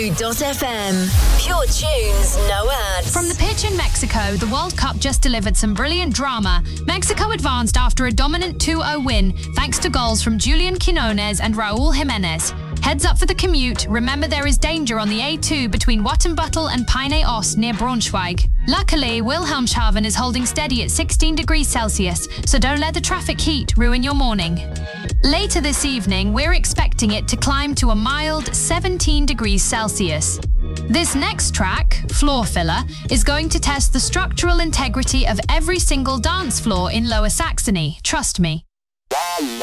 102.fm. Pure tunes, no ads. From the pitch in Mexico, the World Cup just delivered some brilliant drama. Mexico advanced after a dominant 2-0 win, thanks to goals from Julian Quinones and Raul Jimenez. Heads up for the commute. Remember, there is danger on the A2 between Wattenbüttel and Peine Ost near Braunschweig. Luckily, Wilhelmshaven is holding steady at 16 degrees Celsius, so don't let the traffic heat ruin your morning. Later this evening, we're expecting it to climb to a mild 17 degrees Celsius. This next track, Floor Filler, is going to test the structural integrity of every single dance floor in Lower Saxony. Trust me.